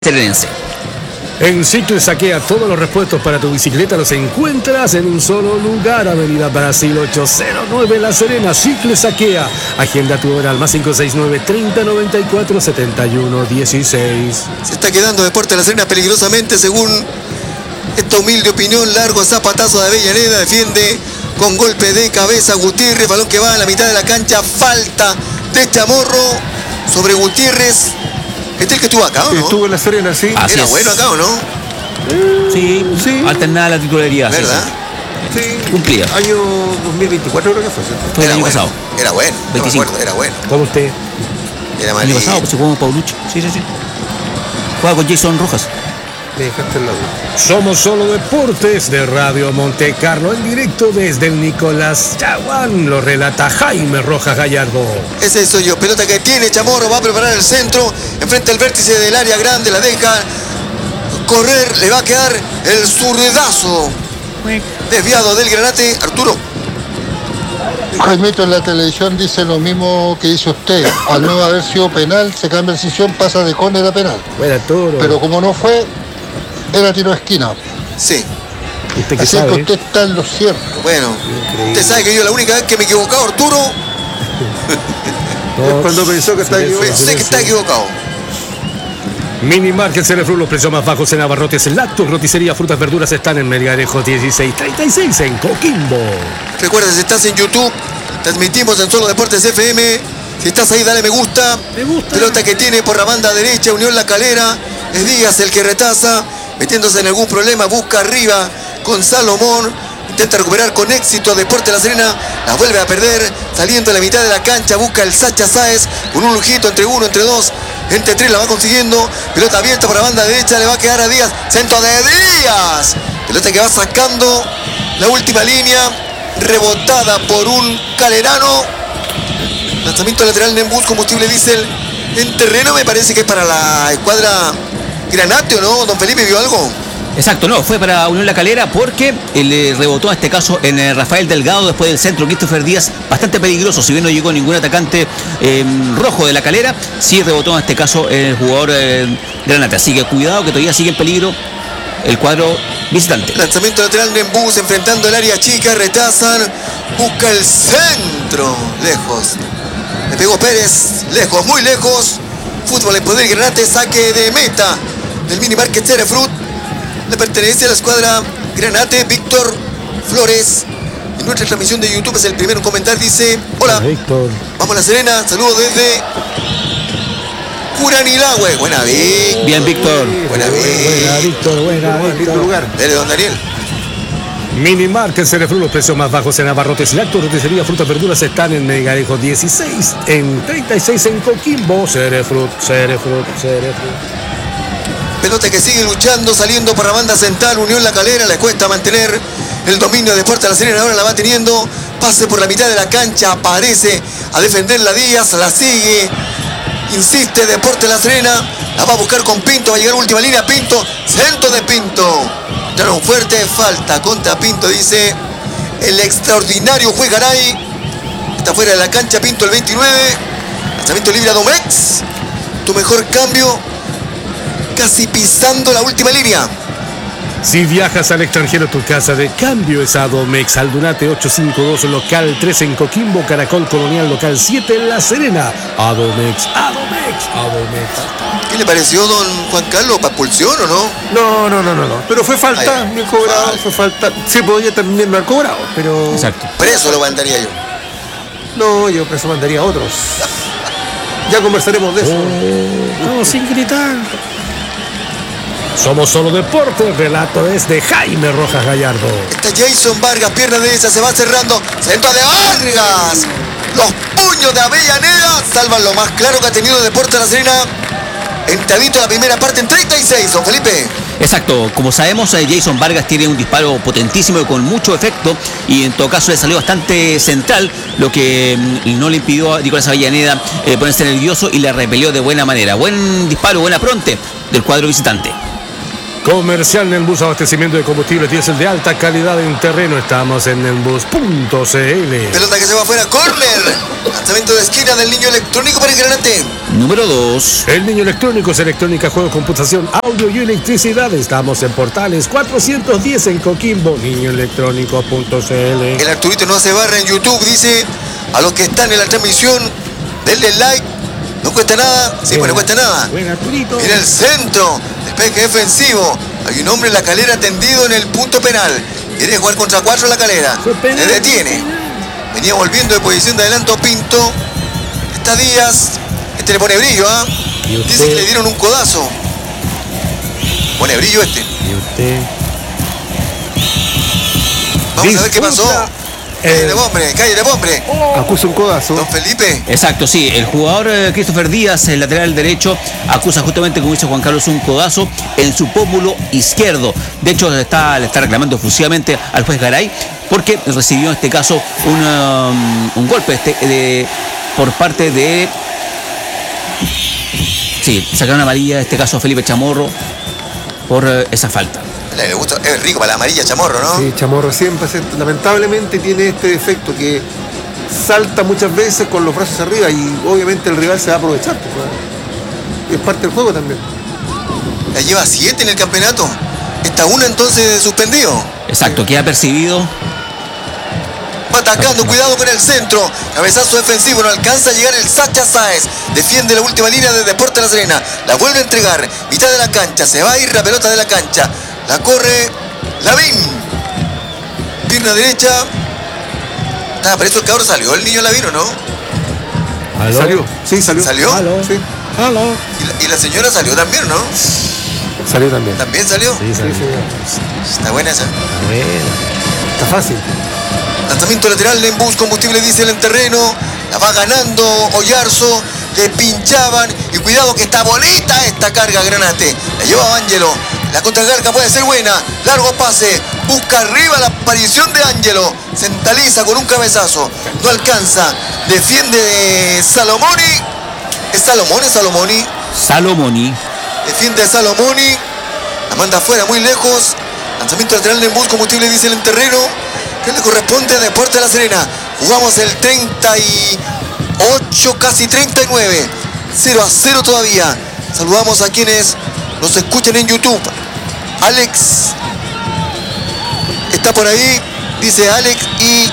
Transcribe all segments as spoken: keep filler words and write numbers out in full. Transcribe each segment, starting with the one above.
Serenense. En Cicle Saquea, todos los repuestos para tu bicicleta los encuentras en un solo lugar. Avenida Brasil ochocientos nueve La Serena. Cicle Saquea. Agenda tu hora al más cinco seis nueve, treinta, noventa y cuatro, setenta y uno, dieciséis. Se está quedando Deportes La Serena peligrosamente, según esta humilde opinión. Largo zapatazo de Avellaneda, defiende con golpe de cabeza Gutiérrez. Balón que va a la mitad de la cancha. Falta de Chamorro sobre Gutiérrez. Este es el que estuvo acá, ¿o no? Estuvo en La Serena, sí. Así Era es. bueno acá, ¿o no? Sí, Sí. alternada la titularidad. sí, ¿Verdad? sí. Sí. Cumplía. Año dos mil veinticuatro creo que fue, ¿cierto? Fue el Era año bueno. pasado. Era bueno. No me veinticinco. acuerdo, era bueno. Con usted. Era El año malito. pasado, pues se jugó con Paulucci. Sí, sí, sí. Juega con Jason Rojas. Me dejaste en la duda. Somos solo deportes de Radio Monte Carlo, en directo desde el Nicolás Chaguán. Lo relata Jaime Rojas Gallardo. Ese soy yo. Pelota que tiene Chamorro. Va a preparar el centro. Enfrente al vértice del área grande. La deja correr. Le va a quedar el zurdazo. Desviado del Granate. Arturo. Jaimito en la televisión dice lo mismo que dice usted. Al no haber sido penal, se cambia la decisión, pasa de córner a penal. Buena toro. Pero como no fue, era tiro de esquina. Sí. usted que Así que sabe. usted está en lo cierto. Bueno. Usted sabe que yo la única vez que me he equivocado, Arturo, No, Cuando pensó que estaba silencio, equivocado. pensé que está equivocado. Mini Market Cereflux, los precios más bajos en abarrotes, lácteos, roticería, frutas, verduras están en Melgarejo dieciséis treinta y seis en Coquimbo. Recuerda, si estás en YouTube, transmitimos en Solo Deportes F M. Si estás ahí, dale me gusta. Me gusta. Pelota que tiene por la banda derecha, Unión La Calera. Es Díaz el que retaza, metiéndose en algún problema, busca arriba con Salomón. Intenta recuperar con éxito Deportes La Serena. La vuelve a perder, saliendo a la mitad de la cancha. Busca el Sacha Sáez con un lujito entre uno, entre dos, entre tres. La va consiguiendo. Pelota abierta por la banda derecha. Le va a quedar a Díaz. Centro de Díaz. Pelota que va sacando la última línea. Rebotada por un calerano. Lanzamiento lateral Nembus, combustible diésel en terreno. Me parece que es para la escuadra Granate, ¿o no? Don Felipe, ¿vio algo? Exacto, no, fue para Unión La Calera porque le rebotó en este caso en eh, Rafael Delgado después del centro. Christopher Díaz, bastante peligroso, si bien no llegó ningún atacante eh, rojo de La Calera, sí rebotó en este caso el jugador eh, Granate. Así que cuidado, que todavía sigue en peligro el cuadro visitante. Lanzamiento lateral Nembus enfrentando el área chica, retazan, busca el centro, lejos. Le pegó Pérez, lejos, muy lejos. Fútbol en poder Granate, saque de meta del Mini Market Cereflux. Le pertenece a la escuadra Granate. Víctor Flores en nuestra transmisión de YouTube es el primero en comentar. Dice: hola, Víctor. vamos a La Serena, saludos desde Curanilahue. Buena Vic. Bien, Víctor. Buena Buena, Vic. Víctor, buena, Lindo Víctor. lugar. Dele, don Daniel. Mini Market Cereflux, los precios más bajos en abarrotes, lácteos, roticería, frutas, verduras están en Melgarejo dieciséis, en treinta y seis en Coquimbo. Cereflux, Cereflux, Cereflux. Pelota que sigue luchando, saliendo por la banda central. Unión La Calera, le cuesta mantener el dominio de Deportes La Serena. Ahora la va teniendo. Pase por la mitad de la cancha. Aparece a defender la Díaz. La sigue. Insiste Deportes La Serena. La va a buscar con Pinto. Va a llegar a última línea. Pinto. Centro de Pinto. Entraron fuerte. Falta contra Pinto, dice el extraordinario juez Garay. Está fuera de la cancha Pinto, el veintinueve. Lanzamiento libre a Domex. Tu mejor cambio. Casi pisando la última línea. Si viajas al extranjero, tu casa de cambio es Adomex. Aldunate ochocientos cincuenta y dos, local tres en Coquimbo, Caracol Colonial, local siete en La Serena. Adomex, Adomex, Adomex. ¿Qué le pareció, don Juan Carlos? ¿Para expulsión o no? No, no, no, no, no. Pero fue falta, Ah, ya. bien cobrado, Falta. fue falta. Se podía también no haber cobrado, pero. Exacto. Preso lo mandaría yo. No, yo preso mandaría a otros. Ya conversaremos de eso. No, sin gritar. Somos solo deporte, el relato es de Jaime Rojas Gallardo. Está Jason Vargas, pierna derecha, se va cerrando. Centro de Vargas. Los puños de Avellaneda salvan lo más claro que ha tenido Deportes La Serena. Entradito la primera parte en treinta y seis, don Felipe. Exacto, como sabemos, eh, Jason Vargas tiene un disparo potentísimo y con mucho efecto, y en todo caso le salió bastante central, lo que mm, no le impidió a Nicolás Avellaneda eh, ponerse nervioso y le repelió de buena manera. Buen disparo, buena pronte del cuadro visitante. Comercial Nenbus, abastecimiento de combustible diésel de alta calidad en terreno. Estamos en nenbus punto c l. Pelota que se va afuera, córner. Lanzamiento de esquina del Niño Electrónico para el Granate. Número dos. El Niño Electrónico es electrónica, juegos, computación, audio y electricidad. Estamos en Portales cuatrocientos diez en Coquimbo. niño electrónico punto c l. El Arturito no hace barra en YouTube, dice a los que están en la transmisión, denle like. No cuesta nada, sí, pues no cuesta nada. Buen Arturito. Mira el centro, despeje defensivo. Hay un hombre en la calera tendido en el punto penal. Quiere jugar contra cuatro en la calera. Se detiene. Venía volviendo de posición de adelanto Pinto. Está Díaz. Este le pone brillo, ¿ah? ¿eh? Dice que le dieron un codazo. Pone brillo este. Y usted. Vamos a ver qué pasó. Calle de hombre, calle de hombre. Acusa un codazo. Don Felipe. Exacto, sí. El jugador eh, Christopher Díaz, el lateral derecho, acusa justamente, como dice Juan Carlos, un codazo en su pómulo izquierdo. De hecho, está, le está reclamando efusivamente al juez Garay porque recibió en este caso un, um, un golpe este, de, por parte de... Sí, sacaron amarilla, en este caso a Felipe Chamorro, por eh, esa falta. Le gusta, es rico para la amarilla Chamorro, ¿no? Sí, Chamorro siempre, lamentablemente tiene este defecto que salta muchas veces con los brazos arriba y obviamente el rival se va a aprovechar. Pues, es parte del juego también. La lleva siete en el campeonato. Está una entonces suspendido. Exacto, queda percibido. Va atacando, cuidado con el centro. Cabezazo defensivo, no alcanza a llegar el Sacha Sáez. Defiende la última línea de Deportes La Serena. La vuelve a entregar. Mitad de la cancha. Se va a ir la pelota de la cancha. La corre Lavín. Pierna derecha. Ah, pero eso el cabrón salió. El niño Lavín, ¿o no? ¿Aló? Salió. Sí, salió. ¿Salió? ¿Aló? Sí, ¿Aló? Y la, y la señora salió también, ¿no? salió también. ¿También salió? Sí, Sí, salió. sí. Está buena esa. A ver. Está fácil. Lanzamiento lateral, Nenbus, combustible diésel en terreno. La va ganando Oyarzo. Le pinchaban. Y cuidado que está bonita esta carga, Granate. La lleva Ángelo. La contracarga puede ser buena. Largo pase. Busca arriba la aparición de Ángelo. Centraliza con un cabezazo. No alcanza. Defiende Salomoni. ¿Es Salomón? ¿Es Salomoni? Salomoni. Defiende Salomoni. La manda afuera muy lejos. Lanzamiento lateral de Nenbus, combustible diésel en terreno. Que le corresponde a Deportes La Serena. Jugamos el treinta y ocho, casi treinta y nueve. cero a cero todavía. Saludamos a quienes nos escuchan en YouTube. Alex está por ahí. Dice Alex y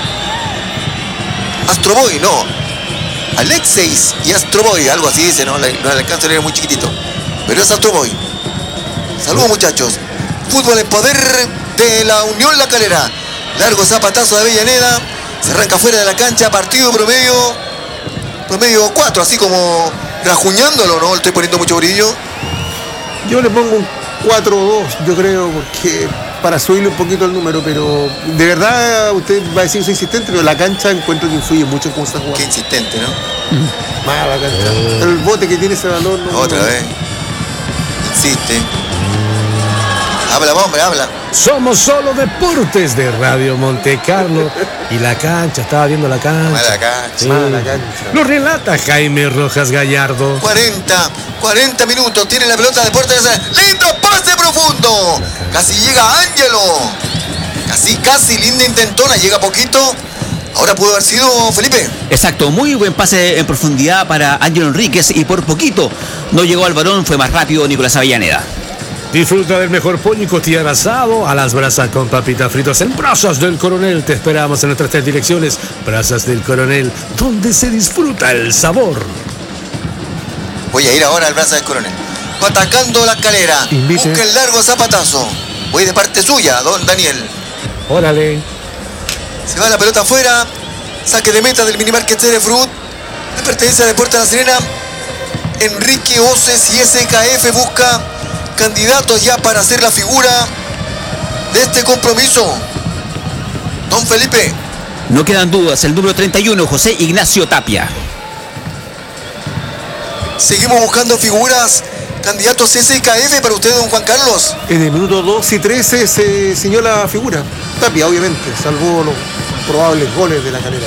Astroboy. No. Alexeis y Astroboy. Algo así dice, ¿no? No le alcanza a leer muy chiquitito. Pero es Astroboy. Saludos, muchachos. Fútbol en poder de la Unión La Calera. Largo zapatazo de Avellaneda. Se arranca fuera de la cancha. Partido promedio. Promedio cuatro. Así como rajuñándolo, ¿no? Le estoy poniendo mucho brillo. Yo le pongo un cuatro dos, yo creo, porque para subirle un poquito el número, pero de verdad usted va a decir soy insistente, pero la cancha encuentro que influye mucho en cómo está jugando. Qué insistente, ¿no? Mala cancha. El bote que tiene ese balón. No, Otra no. vez. Insiste. Habla, hombre, habla. Somos solo deportes de Radio Monte Carlo. Y la cancha, estaba viendo la cancha. Mala cancha. Sí. Mala cancha. Lo relata Jaime Rojas Gallardo. cuarenta, cuarenta minutos. Tiene la pelota de Deportes. ¡Lindo pase profundo! Casi llega Ángelo. Casi, casi. Linda intentona. Llega poquito. Ahora pudo haber sido Felipe. Exacto, muy buen pase en profundidad para Ángelo Enríquez y por poquito no llegó al balón, fue más rápido Nicolás Avellaneda. Disfruta del mejor pollo y costillar asado a las brasas con papitas fritas en Brasas del Coronel. Te esperamos en nuestras tres direcciones. Brasas del Coronel, donde se disfruta el sabor. Voy a ir ahora al brazo del Coronel. Va atacando la calera. Invite. Busca el largo zapatazo. Voy de parte suya, don Daniel. Órale. Se va la pelota afuera. Saque de meta del Minimarket Cerefruit. Le pertenece a Deportes La Serena. Enrique Oces y S K F busca candidatos ya para hacer la figura de este compromiso. Don Felipe. No quedan dudas, el número treinta y uno, José Ignacio Tapia. Seguimos buscando figuras, candidatos S K F para usted, don Juan Carlos. En el minuto dos y trece se ciñó la figura. Tapia, obviamente, salvó los probables goles de la Calera.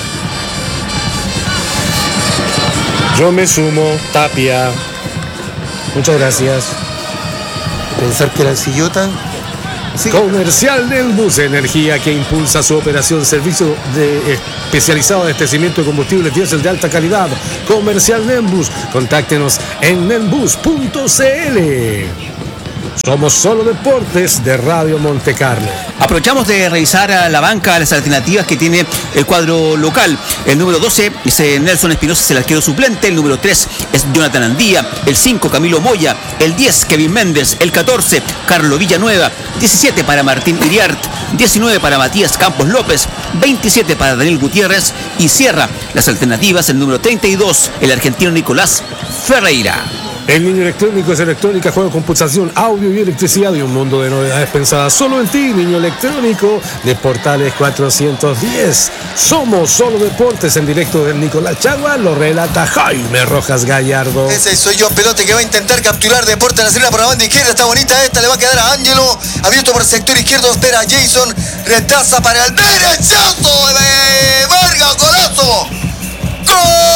Yo me sumo, Tapia. Muchas gracias. pensar que eran sillotas. Sí. Comercial Nelbus, energía que impulsa su operación, servicio de especializado de abastecimiento de combustibles diésel de alta calidad. Comercial Nelbus, contáctenos en nelbus punto c l. Somos Solo Deportes de Radio Monte Carlo. Aprovechamos de revisar a la banca las alternativas que tiene el cuadro local. El número doce es Nelson Espinosa, es el arquero suplente. El número tres es Jonathan Andía. El cinco, Camilo Moya. El diez, Kevin Méndez. El catorce, Carlos Villanueva. diecisiete para Martín Iriart. diecinueve para Matías Campos López. veintisiete para Daniel Gutiérrez. Y cierra las alternativas el número treinta y dos, el argentino Nicolás Ferreira. El Niño Electrónico es electrónica, juego con pulsación, audio y electricidad y un mundo de novedades pensadas solo en ti. Niño Electrónico de Portales cuatrocientos diez. Somos Solo Deportes, en directo del Nicolás Chagua. Lo relata Jaime Rojas Gallardo. Ese soy yo, Pelote, que va a intentar capturar Deportes de la Serena por la banda izquierda. Está bonita esta, le va a quedar a Ángelo. Abierto por el sector izquierdo, espera a Jason. Retaza para el derechazo de Vargas, golazo. ¡Gol!